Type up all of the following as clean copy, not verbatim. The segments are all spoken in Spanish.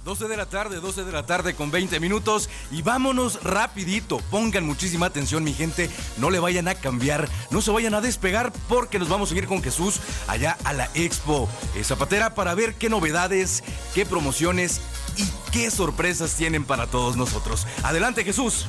12 de la tarde con 20 minutos y vámonos rapidito. Pongan muchísima atención, mi gente, no le vayan a cambiar, no se vayan a despegar porque nos vamos a ir con Jesús allá a la Expo Zapatera para ver qué novedades, qué promociones y qué sorpresas tienen para todos nosotros. Adelante, Jesús.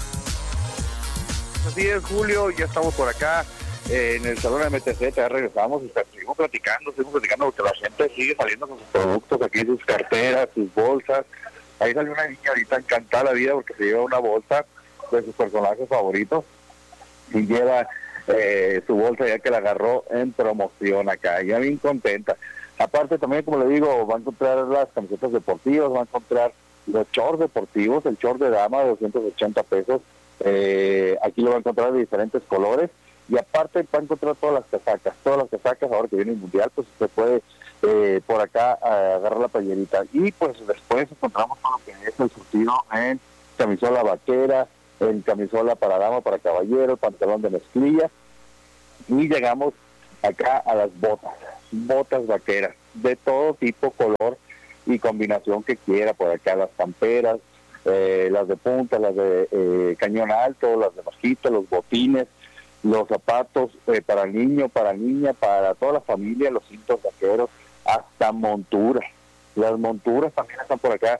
Así es, Julio, ya estamos por acá en el salón de MTC, ya regresamos y seguimos platicando porque la gente sigue saliendo con sus productos aquí, sus carteras, sus bolsas. Ahí salió una niña ahorita encantada la vida porque se lleva una bolsa de sus personajes favoritos y lleva su bolsa ya que la agarró en promoción acá, ya bien contenta. Aparte también, como le digo, va a encontrar las camisetas deportivas, va a encontrar los shorts deportivos, el short de dama de 280 pesos, aquí lo va a encontrar de diferentes colores. Y aparte va a encontrar todas las casacas, ahora que viene el mundial, pues usted puede por acá agarrar la playerita. Y pues después encontramos todo lo que es el surtido en camisola vaquera, en camisola para dama, para caballero, pantalón de mezclilla. Y llegamos acá a las botas vaqueras, de todo tipo, color y combinación que quiera. Por acá las camperas, las de punta, las de cañón alto, las de bajito, los botines, los zapatos para niño, para niña, para toda la familia, los cintos vaqueros, hasta monturas. Las monturas también están por acá,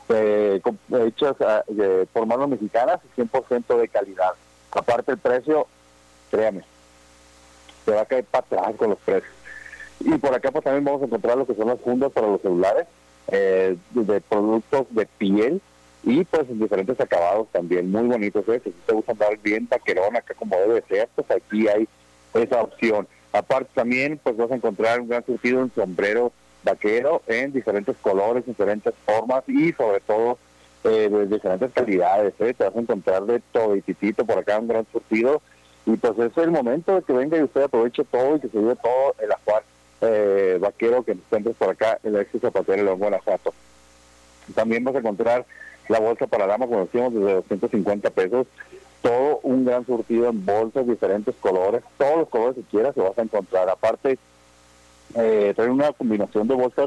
hechas por manos mexicanas y 100% de calidad. Aparte el precio, créame, se va a caer para atrás con los precios. Y por acá pues también vamos a encontrar lo que son las fundas para los celulares, de productos de piel, y pues en diferentes acabados también, muy bonitos, si te gusta andar bien vaquerón acá como debe ser, pues aquí hay esa opción. Aparte también pues vas a encontrar un gran surtido en sombrero vaquero en diferentes colores, diferentes formas y sobre todo de diferentes calidades, te vas a encontrar de todo y titito por acá, un gran surtido, y pues es el momento de que venga y usted aproveche todo y que se lleve todo el ajuar vaquero que encuentres por acá en la Expo Zapatera de León, Guanajuato. También vas a encontrar la bolsa para dama, como decíamos, desde 250 pesos, todo un gran surtido en bolsas, diferentes colores, todos los colores que quieras se vas a encontrar. Aparte, trae una combinación de bolsas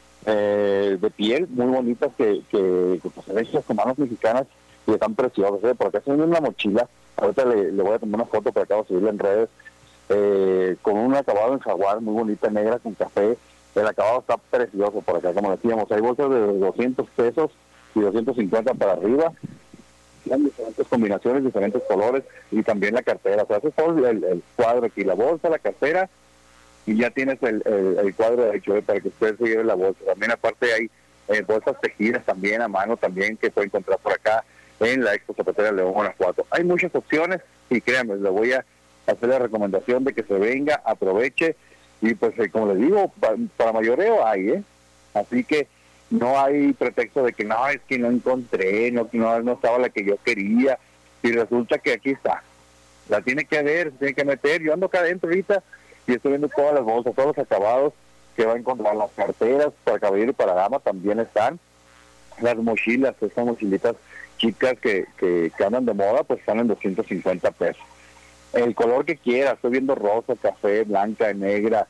de piel muy bonitas que pues, son hechas con manos mexicanas y están preciosas. Por acá se viene una mochila, ahorita le voy a tomar una foto para acá, voy a subirla en redes, con un acabado en jaguar muy bonita, negra con café. El acabado está precioso por acá, como decíamos, hay bolsas de 200 pesos y 250 para arriba, hay diferentes combinaciones, diferentes colores, y también la cartera. O sea, haces todo el cuadro aquí, la bolsa, la cartera, y ya tienes el cuadro hecho para que usted se lleve la bolsa. También aparte hay bolsas tejidas también a mano también que puede encontrar por acá en la Expo Zapatera de León, Guanajuato. Hay muchas opciones y créanme, le voy a hacer la recomendación de que se venga, aproveche, y pues como les digo, para mayoreo hay, así que no hay pretexto de que no, es que no encontré, no estaba la que yo quería, y resulta que aquí está. La tiene que ver, se tiene que meter. Yo ando acá adentro ahorita y estoy viendo todas las bolsas, todos los acabados que va a encontrar. Las carteras para caballero y para dama también están. Las mochilas, esas mochilitas chicas que andan de moda, pues están en 250 pesos. El color que quiera, estoy viendo rosa, café, blanca, negra,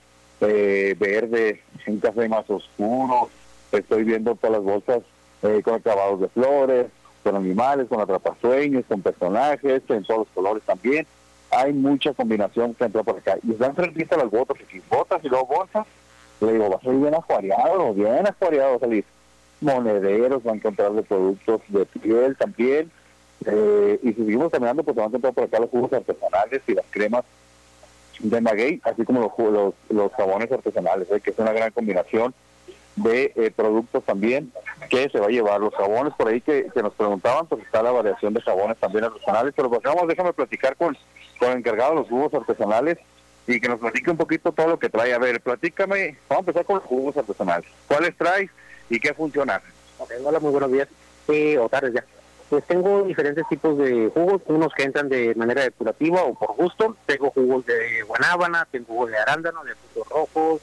verde, un café más oscuro. Estoy viendo todas las bolsas con acabados de flores, con animales, con atrapasueños, con personajes, en todos los colores también. Hay mucha combinación que entra por acá. Y están cerquitas las botas, y botas y luego bolsas. Le digo, va a salir bien ajuareado va a salir. Monederos, va a encontrar de productos de piel también. Y si seguimos caminando, pues van a encontrar por acá los jugos artesanales y las cremas de maguey, así como los jabones artesanales, que es una gran combinación de productos también que se va a llevar. Los jabones por ahí que nos preguntaban, pues está la variación de jabones también artesanales, pero pues déjame platicar con el encargado de los jugos artesanales y que nos platique un poquito todo lo que trae. A ver, platícame, vamos a empezar con los jugos artesanales. ¿Cuáles traes y qué funciona? Okay, hola, muy buenos días, o tardes ya. Pues tengo diferentes tipos de jugos, unos que entran de manera depurativa o por gusto. Tengo jugos de guanábana, tengo jugos de arándano, de frutos rojos,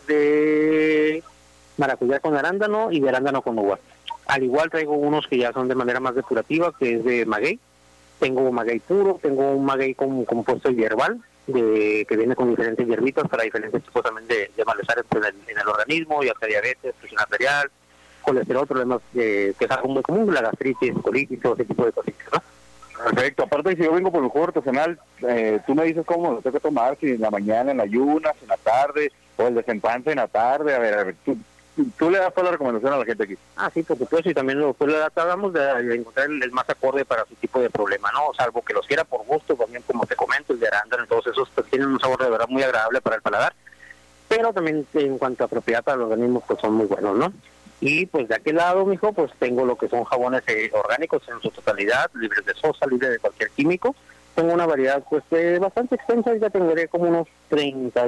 de maracuyá con arándano y de arándano con uva. Al igual traigo unos que ya son de manera más depurativa, que es de maguey. Tengo maguey puro, tengo un maguey con compuesto hierbal, que viene con diferentes hierbitas para diferentes tipos también de malestares en el organismo, ya sea diabetes, presión arterial, colesterol, problemas que es algo muy común, la gastritis, colitis, todo ese tipo de cositas, ¿no? Perfecto. Aparte, si yo vengo por el jugo artesanal, tú me dices cómo lo tengo que tomar, si en la mañana, en ayunas, en la tarde, o el desempanse en la tarde. A ver, tú le das toda la recomendación a la gente aquí. Sí, por supuesto, y también pues, tratamos de encontrar el más acorde para su tipo de problema, ¿no? Salvo que los quiera por gusto, también como te comento, el de arándano, todos esos pues, tienen un sabor de verdad muy agradable para el paladar, pero también en cuanto a propiedad para los organismos, pues son muy buenos, ¿no? Y pues de aquel lado, mijo, pues tengo lo que son jabones orgánicos en su totalidad, libres de sosa, libres de cualquier químico. Tengo una variedad pues bastante extensa, ya tendré como unos 30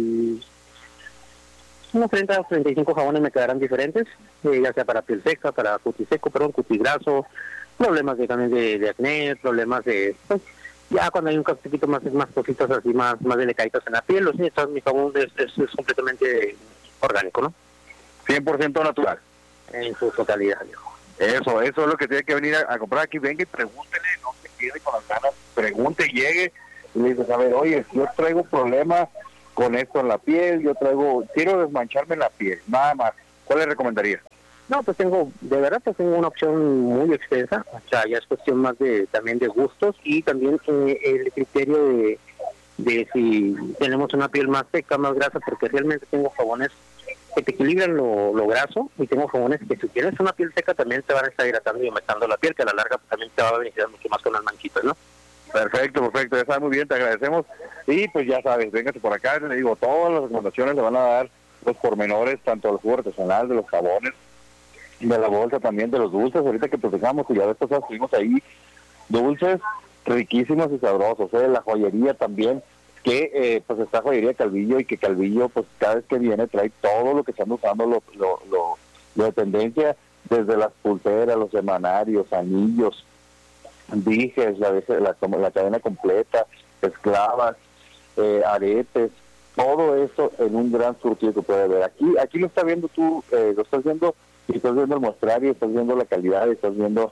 o 35 jabones me quedarán diferentes, ya sea para piel seca, para cutis seco, cutis graso, problemas también de acné, problemas de... Pues, ya cuando hay un poquito más cositas así, más delicaditas en la piel, mi jabón es completamente orgánico, ¿no? 100% natural. En su totalidad, viejo. Eso es lo que tiene que venir a comprar aquí. Venga y pregúntele, no se quede con las ganas. Pregunte, llegue y le dices, a ver, oye, yo traigo problemas con esto en la piel, quiero desmancharme la piel, nada más. ¿Cuál le recomendaría? No, pues tengo una opción muy extensa. O sea, ya es cuestión más también de gustos y también el criterio de si tenemos una piel más seca, más grasa, porque realmente tengo jabones que te equilibran lo graso, y tengo jabones que si tienes una piel seca también te van a estar hidratando y humectando la piel, que a la larga pues, también te va a beneficiar mucho más con las manchitas, ¿no? Perfecto, ya sabes muy bien, te agradecemos. Y pues ya sabes, véngase por acá, le digo, todas las recomendaciones le van a dar los pormenores, tanto del jugo artesanal, de los jabones, de la bolsa también, de los dulces. Ahorita que platicamos, y ya después estuvimos ahí, dulces riquísimos y sabrosos, la joyería también, que pues está Joyería Calvillo, y que Calvillo pues cada vez que viene trae todo lo que están usando lo de tendencia, desde las pulseras, los semanarios, anillos, dijes, la cadena completa, esclavas, aretes, todo eso en un gran surtido que puede ver. Aquí lo está viendo tú, lo estás viendo, y estás viendo el muestrario, estás viendo la calidad, estás viendo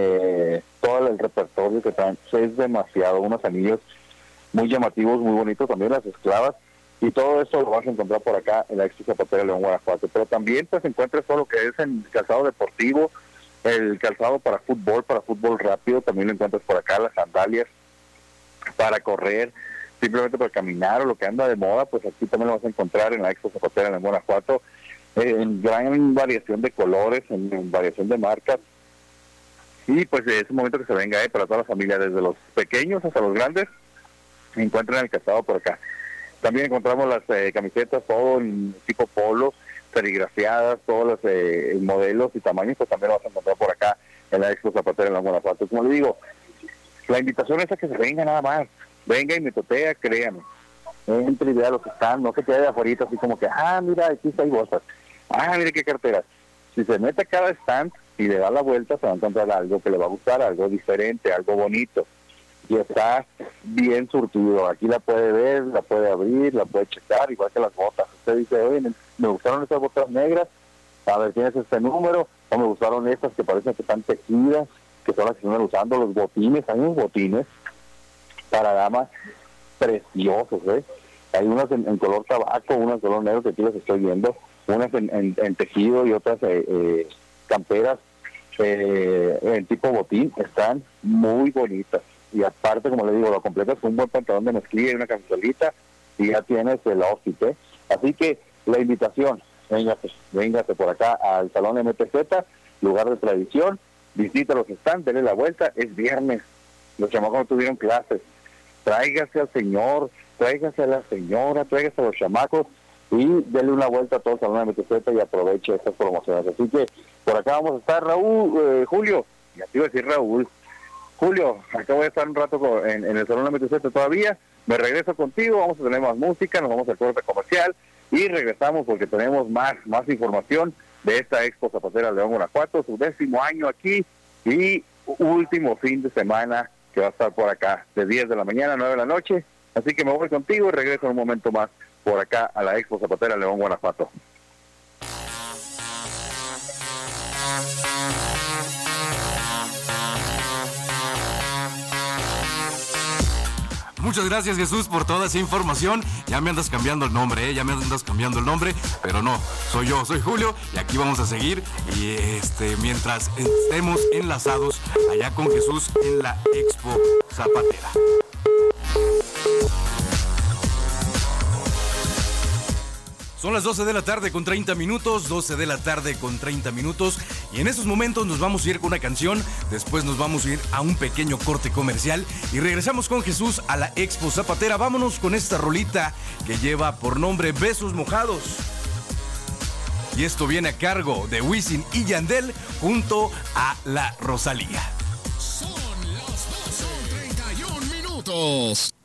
todo el repertorio que traen. Es demasiado, unos anillos muy llamativos, muy bonitos, también las esclavas, y todo eso lo vas a encontrar por acá en la Expo Zapatera León, Guanajuato. Pero también pues encuentras todo lo que es en calzado deportivo, el calzado para fútbol rápido, también lo encuentras por acá, las sandalias para correr, simplemente para caminar, o lo que anda de moda, pues aquí también lo vas a encontrar en la Expo Zapatera en Guanajuato, en gran variación de colores, en variación de marcas. Y pues es un momento que se venga para toda la familia, desde los pequeños hasta los grandes, encuentran el calzado por acá. También encontramos las camisetas, todo en tipo polo, serigrafiadas, todos los modelos y tamaños, pues también lo vas a encontrar por acá en la Expo Zapatera en Guanajuato. Como le digo, la invitación es a que se venga nada más, venga y me totea, créanme. Entre y vea los que están, no se quede de afuera así como que, mira, aquí hay bolsas, mira qué carteras. Si se mete a cada stand y le da la vuelta, se va a encontrar algo que le va a gustar, algo diferente, algo bonito. Y está bien surtido. Aquí la puede ver, la puede abrir, la puede checar, igual que las botas. Usted dice, oye, me gustaron estas botas negras, a ver, tienes este número, o me gustaron estas que parecen que están tejidas, que son las que están usando, los botines. Hay unos botines para damas preciosos, Hay unas en color tabaco, unas en color negro, que aquí las estoy viendo, unas en tejido y otras camperas en tipo botín, están muy bonitas. Y aparte, como le digo, lo completas con un buen pantalón de mezclilla y una camisolita, y ya tienes el outfit, Así que la invitación, véngase por acá al Salón MTZ, lugar de tradición, visita los stands, denle la vuelta, es viernes, los chamacos no tuvieron clases, tráigase al señor, tráigase a la señora, tráigase a los chamacos, y denle una vuelta a todo el Salón MTZ y aproveche estas promociones. Así que por acá vamos a estar, Julio, ya te iba a decir Raúl, Julio, acá voy a estar un rato en el Salón MTZ todavía, me regreso contigo, vamos a tener más música, nos vamos al corte comercial y regresamos porque tenemos más información de esta Expo Zapatera León, Guanajuato, su 10º año aquí y último fin de semana que va a estar por acá, de 10 de la mañana a 9 de la noche, así que me voy contigo y regreso en un momento más por acá a la Expo Zapatera León, Guanajuato. Muchas gracias, Jesús, por toda esa información. Ya me andas cambiando el nombre, pero no, soy yo, soy Julio, y aquí vamos a seguir. Y mientras estemos enlazados allá con Jesús en la Expo Zapatera. Son las 12 de la tarde con 30 minutos, 12 de la tarde con 30 minutos, y en estos momentos nos vamos a ir con una canción, después nos vamos a ir a un pequeño corte comercial y regresamos con Jesús a la Expo Zapatera. Vámonos con esta rolita que lleva por nombre Besos Mojados. Y esto viene a cargo de Wisin y Yandel junto a la Rosalía. Son las 12:31 minutos.